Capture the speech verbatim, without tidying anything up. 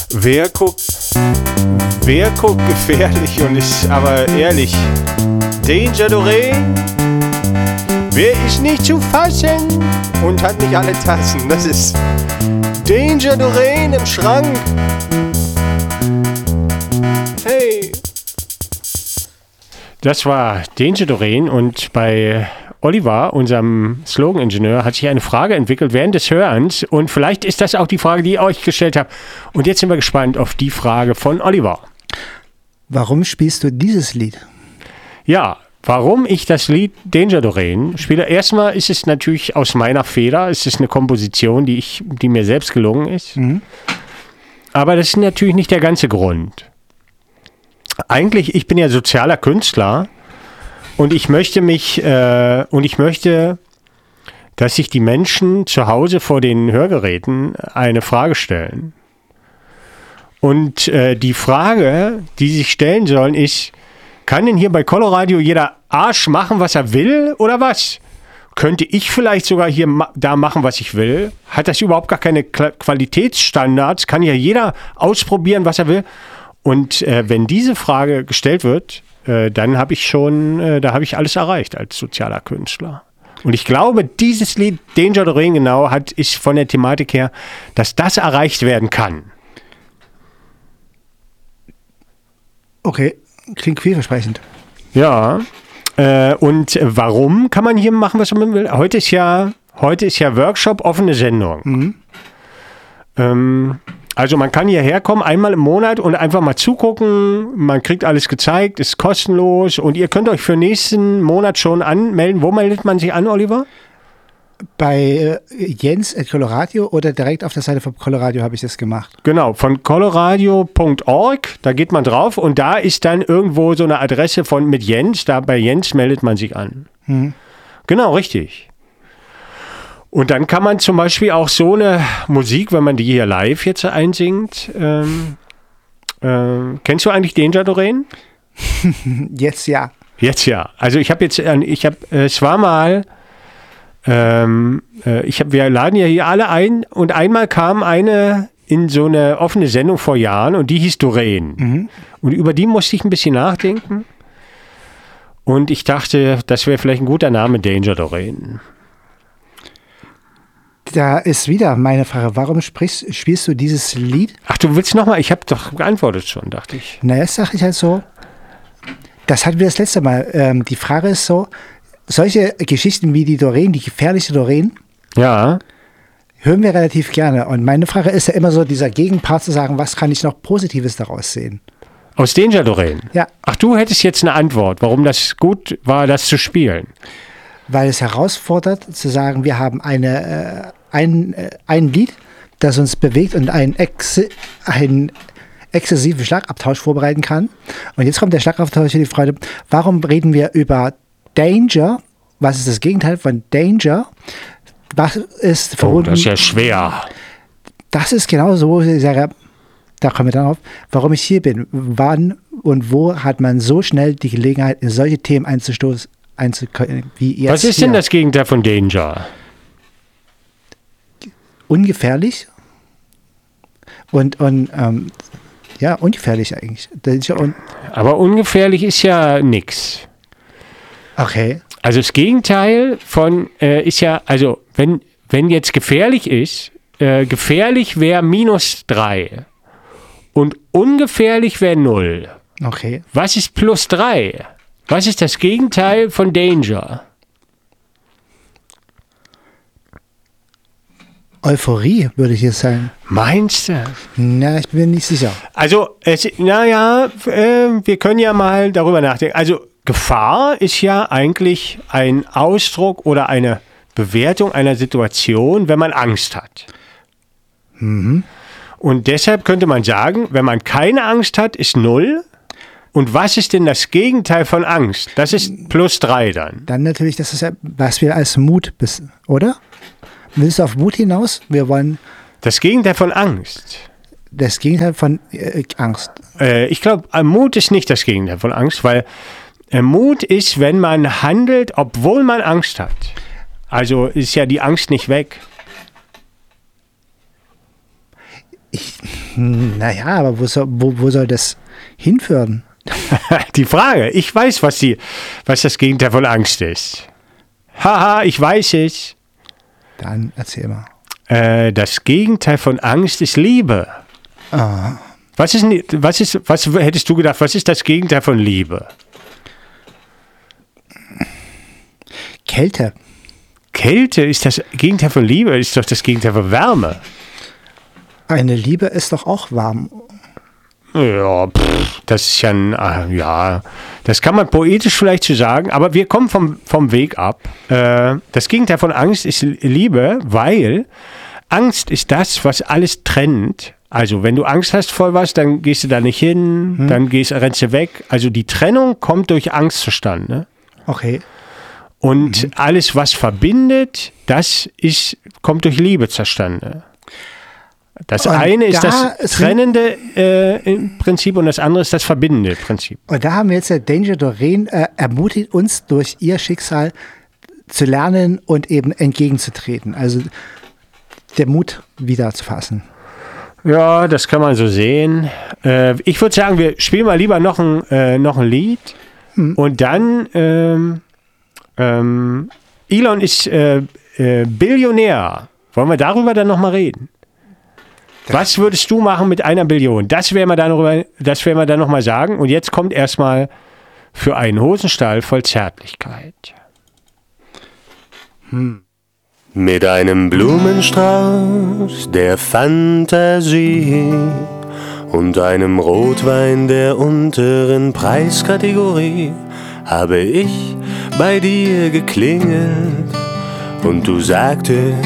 Wer guckt, wer guckt gefährlich und ist aber ehrlich? Danger Doreen? Wer ist nicht zu fassen und hat nicht alle Tassen? Das ist Danger Doreen im Schrank. Hey. Das war Danger Doreen und bei Oliver, unserem Slogan-Ingenieur, hat sich eine Frage entwickelt während des Hörens und vielleicht ist das auch die Frage, die ihr euch gestellt habt. Und jetzt sind wir gespannt auf die Frage von Oliver. Warum spielst du dieses Lied? Ja, warum ich das Lied Danger Doreen spiele? Erstmal ist es natürlich aus meiner Feder. Es ist eine Komposition, die, ich, die mir selbst gelungen ist. Mhm. Aber das ist natürlich nicht der ganze Grund. Eigentlich, ich bin ja sozialer Künstler. Und ich möchte mich, äh, und ich möchte, dass sich die Menschen zu Hause vor den Hörgeräten eine Frage stellen. Und äh, die Frage, die sie sich stellen sollen, ist, kann denn hier bei Coloradio jeder Arsch machen, was er will, oder was? Könnte ich vielleicht sogar hier ma- da machen, was ich will? Hat das überhaupt gar keine Kla- Qualitätsstandards? Kann ja jeder ausprobieren, was er will? Und äh, wenn diese Frage gestellt wird, dann habe ich schon, äh, da habe ich alles erreicht als sozialer Künstler. Und ich glaube, dieses Lied Danger Doreen genau hat, ist von der Thematik her, dass das erreicht werden kann. Okay, klingt vielversprechend. Ja, äh, und warum kann man hier machen, was man will? Heute ist ja, heute ist ja Workshop, offene Sendung. Mhm. Ähm, Also man kann hierher kommen, einmal im Monat und einfach mal zugucken. Man kriegt alles gezeigt, ist kostenlos. Und ihr könnt euch für nächsten Monat schon anmelden. Wo meldet man sich an, Oliver? Bei äh, Jens at Coloradio oder direkt auf der Seite von Coloradio habe ich das gemacht. Genau, von coloradio punkt org, da geht man drauf und da ist dann irgendwo so eine Adresse von mit Jens. Da bei Jens meldet man sich an. Hm. Genau, richtig. Und dann kann man zum Beispiel auch so eine Musik, wenn man die hier live jetzt einsingt, ähm, äh, kennst du eigentlich Danger Doreen? Jetzt ja. Jetzt ja. Also ich habe jetzt, ich habe, es war mal, ähm, ich habe, wir laden ja hier alle ein und einmal kam eine in so eine offene Sendung vor Jahren und die hieß Doreen. Mhm. Und über die musste ich ein bisschen nachdenken. Und ich dachte, das wäre vielleicht ein guter Name, Danger Doreen. Da ist wieder meine Frage, warum sprichst, spielst du dieses Lied? Ach, du willst nochmal? Ich habe doch geantwortet schon, dachte ich. Na, das sage ich halt so. Das hatten wir das letzte Mal. Ähm, die Frage ist so, solche Geschichten wie die Doreen, die gefährliche Doreen, ja, hören wir relativ gerne. Und meine Frage ist ja immer so, dieser Gegenpart zu sagen, was kann ich noch Positives daraus sehen? Aus Danger Doreen? Ja. Ach, du hättest jetzt eine Antwort, warum das gut war, das zu spielen. Weil es herausfordert, zu sagen, wir haben eine, äh, ein, äh, ein Lied, das uns bewegt und einen, ex einen exzessiven Schlagabtausch vorbereiten kann. Und jetzt kommt der Schlagabtausch für die Freude. Warum reden wir über Danger? Was ist das Gegenteil von Danger? Was ist verbunden? Oh, das ist ja schwer. Das ist genau so, wo ich sage, da kommen wir dann auf, warum ich hier bin. Wann und wo hat man so schnell die Gelegenheit, in solche Themen einzustoßen? Einzukönnen, wie jetzt Was ist hier. denn das Gegenteil von Danger? Ungefährlich und, und ähm, ja, ungefährlich eigentlich. Un Aber ungefährlich ist ja nix. Okay. Also das Gegenteil von äh, ist ja, also wenn, wenn jetzt gefährlich ist, äh, gefährlich wäre minus drei und ungefährlich wäre null. Okay. Was ist plus drei? Was ist das Gegenteil von Danger? Euphorie, würde ich jetzt sagen. Meinst du? Na, ich bin mir nicht sicher. Also, es, naja, äh, wir können ja mal darüber nachdenken. Also, Gefahr ist ja eigentlich ein Ausdruck oder eine Bewertung einer Situation, wenn man Angst hat. Mhm. Und deshalb könnte man sagen, wenn man keine Angst hat, ist null. Und was ist denn das Gegenteil von Angst? Das ist plus drei dann. Dann natürlich, das ist ja, was wir als Mut, bis, oder? Willst du auf Mut hinaus? Wir wollen... Das Gegenteil von Angst. Das Gegenteil von äh, Angst. Äh, ich glaube, Mut ist nicht das Gegenteil von Angst, weil äh, Mut ist, wenn man handelt, obwohl man Angst hat. Also ist ja die Angst nicht weg. Ich, Naja, aber wo soll, wo, wo soll das hinführen? Die Frage. Ich weiß, was, die, was das Gegenteil von Angst ist. Haha, ich weiß es. Dann erzähl mal. Äh, das Gegenteil von Angst ist Liebe. Ah. Was ist, was ist, was hättest du gedacht, was ist das Gegenteil von Liebe? Kälte. Kälte ist das Gegenteil von Liebe, ist doch das Gegenteil von Wärme. Eine Liebe ist doch auch warm. Ja, pff, das ist ja ein, ah, ja, das kann man poetisch vielleicht so sagen, aber wir kommen vom, vom Weg ab. Äh, das Gegenteil von Angst ist Liebe, weil Angst ist das, was alles trennt. Also wenn du Angst hast vor was, dann gehst du da nicht hin, hm. dann gehst, rennst du weg. Also die Trennung kommt durch Angst zustande. Ne? Okay. Und mhm. alles, was verbindet, das ist, kommt durch Liebe zustande. Das und eine ist da das trennende äh, im Prinzip und das andere ist das verbindende Prinzip. Und da haben wir jetzt der Danger Doreen äh, ermutigt, uns durch ihr Schicksal zu lernen und eben entgegenzutreten. Also der Mut wieder zu fassen. Ja, das kann man so sehen. Äh, ich würde sagen, wir spielen mal lieber noch ein, äh, noch ein Lied hm. und dann ähm, ähm, Elon ist äh, äh, Billionär. Wollen wir darüber dann nochmal reden? Was würdest du machen mit einer Billion? Das werden wir dann noch, das werden wir dann noch mal sagen. Und jetzt kommt erstmal für einen Hosenstall voll Zärtlichkeit. Hm. Mit einem Blumenstrauß der Fantasie und einem Rotwein der unteren Preiskategorie habe ich bei dir geklingelt und du sagtest,